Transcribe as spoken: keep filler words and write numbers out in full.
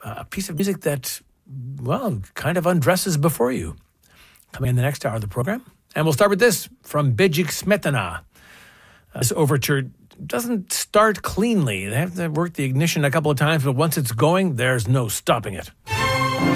a piece of music that, well, kind of undresses before you. Coming in the next hour of the program. And we'll start with this from Bedřich Smetana. Uh, this overture doesn't start cleanly. They have to work the ignition a couple of times, but once it's going, there's no stopping it.